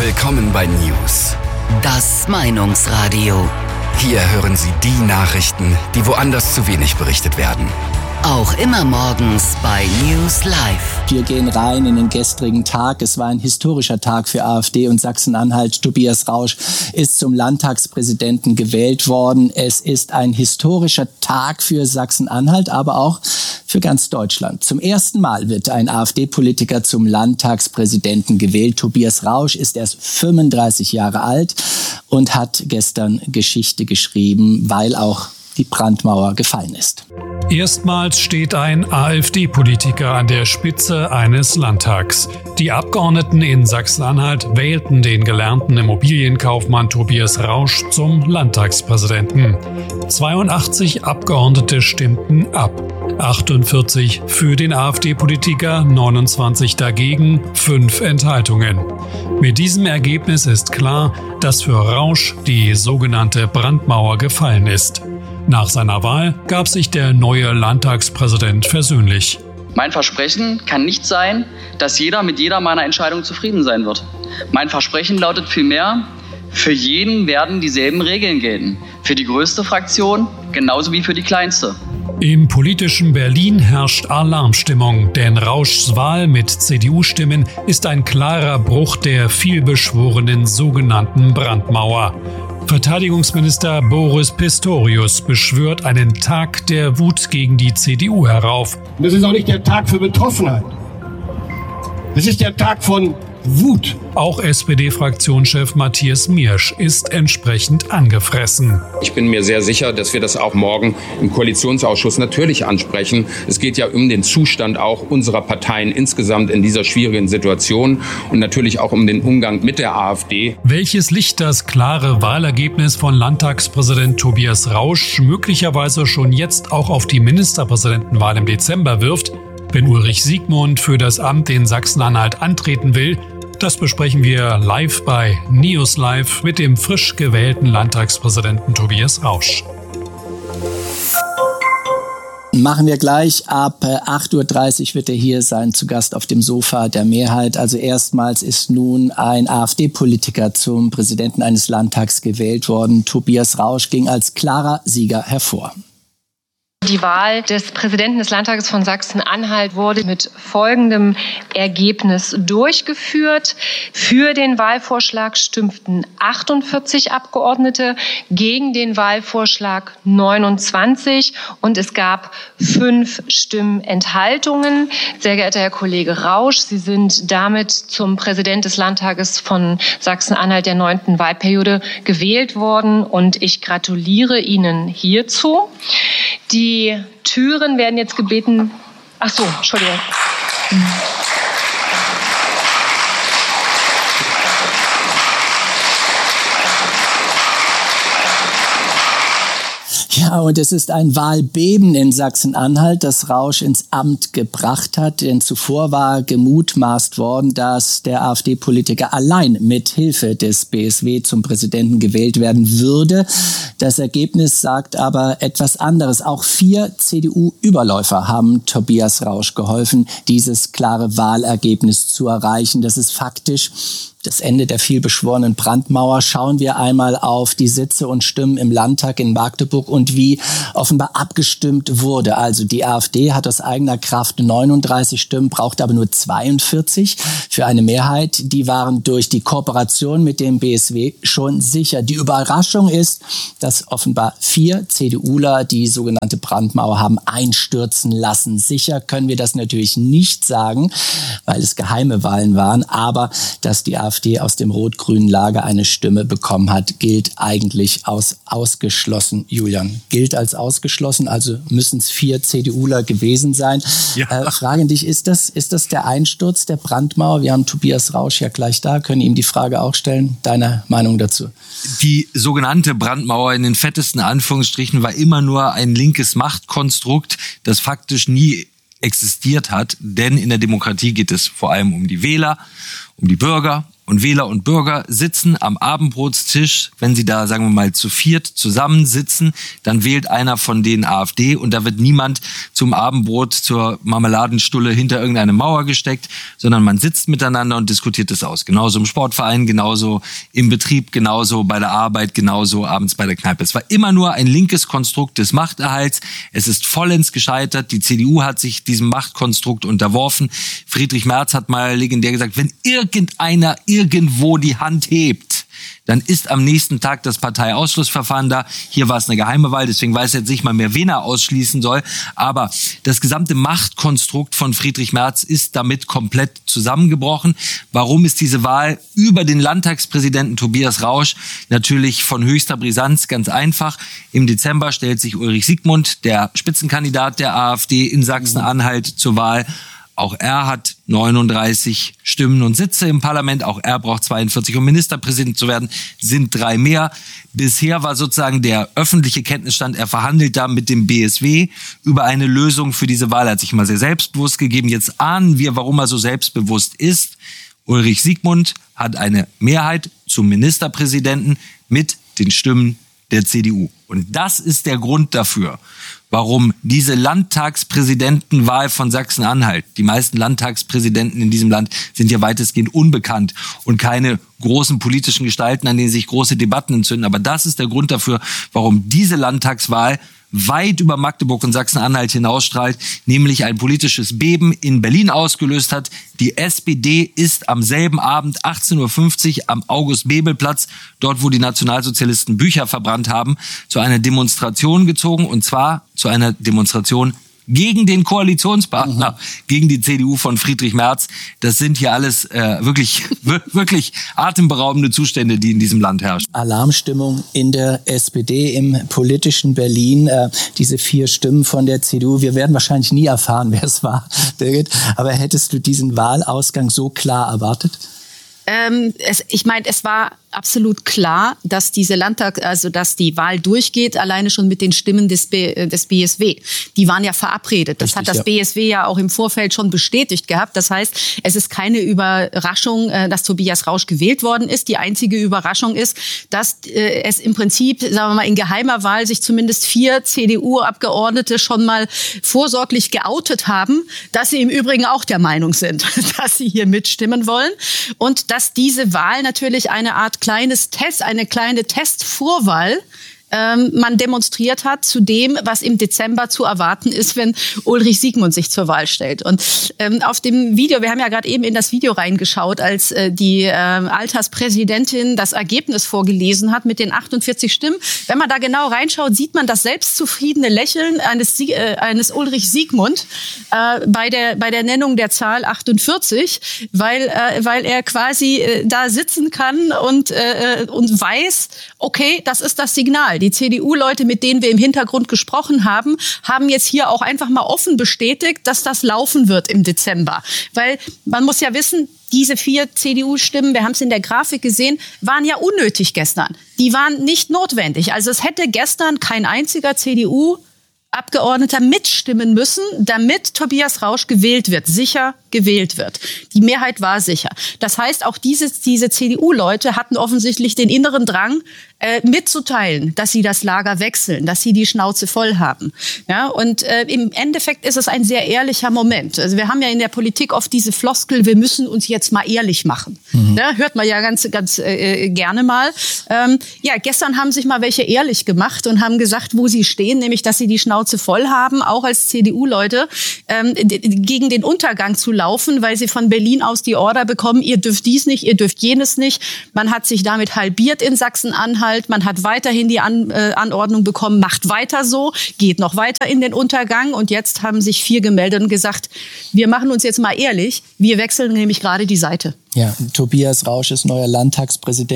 Willkommen bei News. Das Meinungsradio. Hier hören Sie die Nachrichten, die woanders zu wenig berichtet werden. Auch immer morgens bei News Live. Wir gehen rein in den gestrigen Tag. Es war ein historischer Tag für AfD und Sachsen-Anhalt. Tobias Rausch ist zum Landtagspräsidenten gewählt worden. Es ist ein historischer Tag für Sachsen-Anhalt, aber auch für ganz Deutschland. Zum ersten Mal wird ein AfD-Politiker zum Landtagspräsidenten gewählt. Tobias Rausch ist erst 35 Jahre alt und hat gestern Geschichte geschrieben, weil auch die Brandmauer gefallen ist. Erstmals steht ein AfD-Politiker an der Spitze eines Landtags. Die Abgeordneten in Sachsen-Anhalt wählten den gelernten Immobilienkaufmann Tobias Rausch zum Landtagspräsidenten. 82 Abgeordnete stimmten ab. 48 für den AfD-Politiker, 29 dagegen, 5 Enthaltungen. Mit diesem Ergebnis ist klar, dass für Rausch die sogenannte Brandmauer gefallen ist. Nach seiner Wahl gab sich der neue Landtagspräsident versöhnlich. Mein Versprechen kann nicht sein, dass jeder mit jeder meiner Entscheidungen zufrieden sein wird. Mein Versprechen lautet vielmehr, für jeden werden dieselben Regeln gelten. Für die größte Fraktion genauso wie für die kleinste. Im politischen Berlin herrscht Alarmstimmung, denn Rauschs Wahl mit CDU-Stimmen ist ein klarer Bruch der vielbeschworenen sogenannten Brandmauer. Verteidigungsminister Boris Pistorius beschwört einen Tag der Wut gegen die CDU herauf. Das ist auch nicht der Tag für Betroffenheit. Das ist der Tag von Wut. Auch SPD-Fraktionschef Matthias Miersch ist entsprechend angefressen. Ich bin mir sehr sicher, dass wir das auch morgen im Koalitionsausschuss natürlich ansprechen. Es geht ja um den Zustand auch unserer Parteien insgesamt in dieser schwierigen Situation und natürlich auch um den Umgang mit der AfD. Welches Licht das klare Wahlergebnis von Landtagspräsident Tobias Rausch möglicherweise schon jetzt auch auf die Ministerpräsidentenwahl im Dezember wirft, wenn Ulrich Siegmund für das Amt in Sachsen-Anhalt antreten will, das besprechen wir live bei News Live mit dem frisch gewählten Landtagspräsidenten Tobias Rausch. Machen wir gleich. Ab 8.30 Uhr wird er hier sein, zu Gast auf dem Sofa der Mehrheit. Also erstmals ist nun ein AfD-Politiker zum Präsidenten eines Landtags gewählt worden. Tobias Rausch ging als klarer Sieger hervor. Die Wahl des Präsidenten des Landtages von Sachsen-Anhalt wurde mit folgendem Ergebnis durchgeführt. Für den Wahlvorschlag stimmten 48 Abgeordnete, gegen den Wahlvorschlag 29 und es gab 5 Stimmenthaltungen. Sehr geehrter Herr Kollege Rausch, Sie sind damit zum Präsident des Landtages von Sachsen-Anhalt der 9. Wahlperiode gewählt worden und ich gratuliere Ihnen hierzu. Die Türen werden jetzt gebeten. Ach so, Entschuldigung. Ja, und es ist ein Wahlbeben in Sachsen-Anhalt, das Rausch ins Amt gebracht hat. Denn zuvor war gemutmaßt worden, dass der AfD-Politiker allein mit Hilfe des BSW zum Präsidenten gewählt werden würde. Das Ergebnis sagt aber etwas anderes. Auch 4 CDU-Überläufer haben Tobias Rausch geholfen, dieses klare Wahlergebnis zu erreichen. Das ist faktisch das Ende der vielbeschworenen Brandmauer. Schauen wir einmal auf die Sitze und Stimmen im Landtag in Magdeburg und wie offenbar abgestimmt wurde. Also die AfD hat aus eigener Kraft 39 Stimmen, braucht aber nur 42 für eine Mehrheit. Die waren durch die Kooperation mit dem BSW schon sicher. Die Überraschung ist, dass offenbar 4 CDUler die sogenannte Brandmauer haben einstürzen lassen. Sicher können wir das natürlich nicht sagen, weil es geheime Wahlen waren, aber dass die AfD aus dem rot-grünen Lager eine Stimme bekommen hat, gilt eigentlich als ausgeschlossen, Julian. Gilt als ausgeschlossen, also müssen es 4 CDUler gewesen sein. Ja. Frage an dich, ist das der Einsturz der Brandmauer? Wir haben Tobias Rausch ja gleich da, können ihm die Frage auch stellen. Deine Meinung dazu? Die sogenannte Brandmauer in den fettesten Anführungsstrichen war immer nur ein linkes Machtkonstrukt, das faktisch nie existiert hat, denn in der Demokratie geht es vor allem um die Wähler, um die Bürger und Wähler und Bürger sitzen am Abendbrotstisch. Wenn sie da, sagen wir mal, zu viert zusammensitzen, dann wählt einer von denen AfD und da wird niemand zum Abendbrot zur Marmeladenstulle hinter irgendeine Mauer gesteckt, sondern man sitzt miteinander und diskutiert es aus. Genauso im Sportverein, genauso im Betrieb, genauso bei der Arbeit, genauso abends bei der Kneipe. Es war immer nur ein linkes Konstrukt des Machterhalts. Es ist vollends gescheitert. Die CDU hat sich diesem Machtkonstrukt unterworfen. Friedrich Merz hat mal legendär gesagt, wenn irgendeiner irgendwo die Hand hebt, dann ist am nächsten Tag das Parteiausschlussverfahren da. Hier war es eine geheime Wahl, deswegen weiß jetzt nicht mal mehr, wen er ausschließen soll. Aber das gesamte Machtkonstrukt von Friedrich Merz ist damit komplett zusammengebrochen. Warum ist diese Wahl über den Landtagspräsidenten Tobias Rausch natürlich von höchster Brisanz? Ganz einfach. Im Dezember stellt sich Ulrich Siegmund, der Spitzenkandidat der AfD in Sachsen-Anhalt, zur Wahl. Auch er hat 39 Stimmen und Sitze im Parlament. Auch er braucht 42, um Ministerpräsident zu werden. Sind 3 mehr. Bisher war sozusagen der öffentliche Kenntnisstand, er verhandelt da mit dem BSW über eine Lösung für diese Wahl. Er hat sich mal sehr selbstbewusst gegeben. Jetzt ahnen wir, warum er so selbstbewusst ist. Ulrich Siegmund hat eine Mehrheit zum Ministerpräsidenten mit den Stimmen der CDU. Und das ist der Grund dafür, warum diese Landtagspräsidentenwahl von Sachsen-Anhalt, die meisten Landtagspräsidenten in diesem Land sind ja weitestgehend unbekannt und keine großen politischen Gestalten, an denen sich große Debatten entzünden. Aber das ist der Grund dafür, warum diese Landtagswahl weit über Magdeburg und Sachsen-Anhalt hinausstrahlt, nämlich ein politisches Beben in Berlin ausgelöst hat. Die SPD ist am selben Abend 18:50 Uhr am August-Bebel-Platz, dort wo die Nationalsozialisten Bücher verbrannt haben, zu einer Demonstration gezogen, und zwar zu einer Demonstration gegen den Koalitionspartner, gegen die CDU von Friedrich Merz. Das sind hier alles wirklich atemberaubende Zustände, die in diesem Land herrschen. Alarmstimmung in der SPD, im politischen Berlin. Diese 4 Stimmen von der CDU. Wir werden wahrscheinlich nie erfahren, wer es war, Birgit. Aber hättest du diesen Wahlausgang so klar erwartet? Ich meine, es war absolut klar, dass dass die Wahl durchgeht, alleine schon mit den Stimmen des BSW. Die waren ja verabredet. Das hat das BSW ja auch im Vorfeld schon bestätigt gehabt. Das heißt, es ist keine Überraschung, dass Tobias Rausch gewählt worden ist. Die einzige Überraschung ist, dass es im Prinzip, sagen wir mal, in geheimer Wahl sich zumindest 4 CDU-Abgeordnete schon mal vorsorglich geoutet haben, dass sie im Übrigen auch der Meinung sind, dass sie hier mitstimmen wollen. Und dass diese Wahl natürlich eine kleine Testvorwahl man demonstriert hat zu dem, was im Dezember zu erwarten ist, wenn Ulrich Siegmund sich zur Wahl stellt. Und auf dem Video, wir haben ja gerade eben in das Video reingeschaut, als die Alterspräsidentin das Ergebnis vorgelesen hat mit den 48 Stimmen. Wenn man da genau reinschaut, sieht man das selbstzufriedene Lächeln eines Ulrich Siegmund bei der Nennung der Zahl 48, weil er quasi da sitzen kann und weiß, okay, das ist das Signal. Die CDU-Leute, mit denen wir im Hintergrund gesprochen haben, haben jetzt hier auch einfach mal offen bestätigt, dass das laufen wird im Dezember. Weil man muss ja wissen, diese 4 CDU-Stimmen, wir haben es in der Grafik gesehen, waren ja unnötig gestern. Die waren nicht notwendig. Also es hätte gestern kein einziger CDU-Abgeordneter mitstimmen müssen, damit Tobias Rausch gewählt wird, sicher gewählt wird. Die Mehrheit war sicher. Das heißt, auch diese CDU-Leute hatten offensichtlich den inneren Drang, mitzuteilen, dass sie das Lager wechseln, dass sie die Schnauze voll haben. Ja, und im Endeffekt ist es ein sehr ehrlicher Moment. Also wir haben ja in der Politik oft diese Floskel, wir müssen uns jetzt mal ehrlich machen. Ja, hört man ja ganz gerne mal. Gestern haben sich mal welche ehrlich gemacht und haben gesagt, wo sie stehen, nämlich, dass sie die Schnauze voll haben, auch als CDU-Leute, gegen den Untergang zu laufen, weil sie von Berlin aus die Order bekommen, ihr dürft dies nicht, ihr dürft jenes nicht. Man hat sich damit halbiert in Sachsen-Anhalt. Man hat weiterhin die Anordnung bekommen, macht weiter so, geht noch weiter in den Untergang. Und jetzt haben sich 4 gemeldet und gesagt, wir machen uns jetzt mal ehrlich, wir wechseln nämlich gerade die Seite. Ja, Tobias Rausch ist neuer Landtagspräsident.